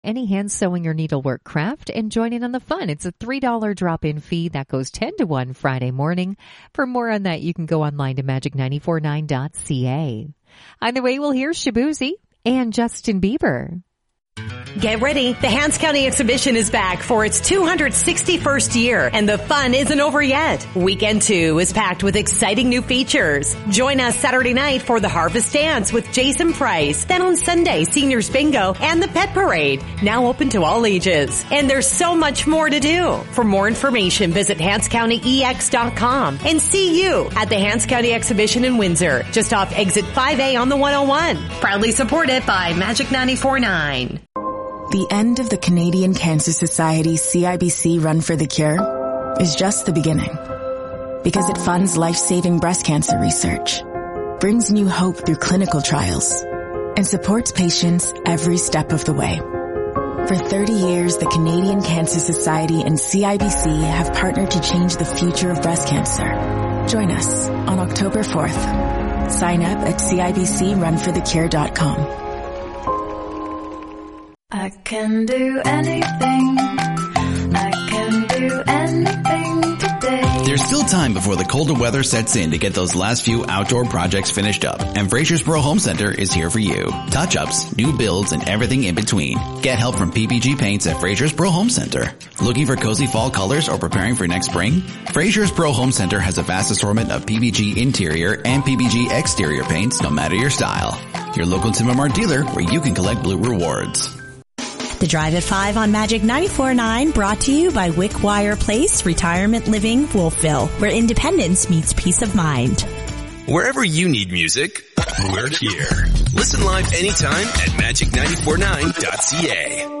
any hand sewing or needlework craft, and join in on the fun. It's a $3 drop-in fee that goes 10 to 1 Friday morning. For more on that, you can go online to magic949.ca. Either way, we'll hear Shabuzi and Justin Bieber. Get ready. The Hants County Exhibition is back for its 261st year, and the fun isn't over yet. Weekend 2 is packed with exciting new features. Join us Saturday night for the Harvest Dance with Jason Price. Then on Sunday, Seniors Bingo and the Pet Parade, now open to all ages. And there's so much more to do. For more information, visit HantsCountyEX.com and see you at the Hants County Exhibition in Windsor, just off exit 5A on the 101. Proudly supported by Magic 94.9. The end of the Canadian Cancer Society CIBC Run for the Cure is just the beginning, because it funds life-saving breast cancer research, brings new hope through clinical trials, and supports patients every step of the way. For 30 years, the Canadian Cancer Society and CIBC have partnered to change the future of breast cancer. Join us on October 4th. Sign up at CIBCRunforthecure.com. I can do anything. I can do anything today. There's still time before the colder weather sets in to get those last few outdoor projects finished up, and Frasersboro Home Center is here for you. Touch-ups, new builds, and everything in between. Get help from PPG Paints at Frasersboro Home Center. Looking for cozy fall colors or preparing for next spring? Frasersboro Home Center has a vast assortment of PPG interior and PPG exterior paints, no matter your style. Your local Tim Mart dealer where you can collect blue rewards. The Drive at 5 on Magic 94.9, brought to you by Wickwire Place Retirement Living, Wolfville, where independence meets peace of mind. Wherever you need music, we're here. Listen live anytime at magic949.ca.